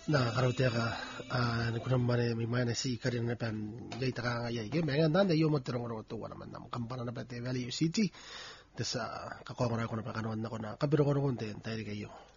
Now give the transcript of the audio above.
Nakakarote ka nikunammane mimaina si karina pan gaita ka ngaya ke mengan dan yo motorong ro to wana man kampana na pate Value City desa kakongora ko na pakanuan na ko na kabiro ko ron ten tayo kayo